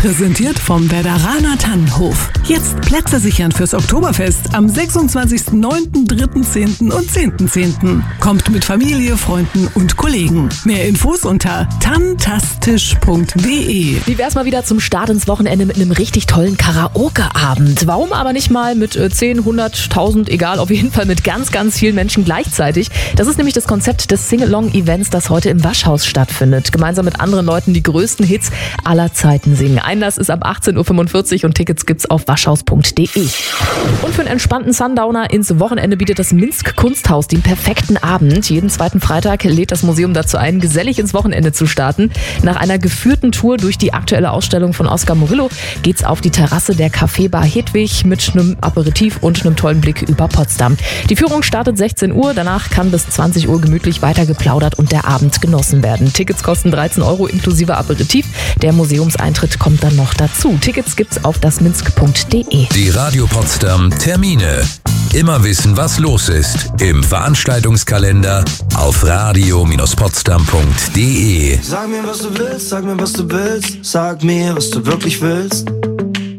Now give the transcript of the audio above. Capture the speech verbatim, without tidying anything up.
Präsentiert vom Werderaner Tannenhof. Jetzt Plätze sichern fürs Oktoberfest am sechsundzwanzigsten neunten, dritten zehnten und zehnten zehnten Kommt mit Familie, Freunden und Kollegen. Mehr Infos unter tantastisch punkt de. Wie wär's mal wieder zum Start ins Wochenende mit einem richtig tollen Karaoke-Abend? Warum aber nicht mal mit zehn, hundert, tausend, egal, auf jeden Fall mit ganz, ganz vielen Menschen gleichzeitig? Das ist nämlich das Konzept des Sing-Along-Events, das heute im Waschhaus stattfindet. Gemeinsam mit anderen Leuten die größten Hits aller Zeiten singen. Einlass ist ab achtzehn Uhr fünfundvierzig und Tickets gibt's auf waschhaus punkt de. Und für einen entspannten Sundowner ins Wochenende bietet das Minsk Kunsthaus den perfekten Abend. Jeden zweiten Freitag lädt das Museum dazu ein, gesellig ins Wochenende zu starten. Nach einer geführten Tour durch die aktuelle Ausstellung von Oscar Murillo geht's auf die Terrasse der Café-Bar Hedwig mit einem Aperitif und einem tollen Blick über Potsdam. Die Führung startet sechzehn Uhr, danach kann bis zwanzig Uhr gemütlich weiter geplaudert und der Abend genossen werden. Tickets kosten dreizehn Euro inklusive Aperitif. Der Museumseintritt kommt dann noch dazu. Tickets gibt's auf das minsk punkt de. Die Radio Potsdam Termine. Immer wissen, was los ist. Im Veranstaltungskalender auf radio Bindestrich potsdam punkt de. Sag mir, was du willst, sag mir, was du willst. Sag mir, was du wirklich willst.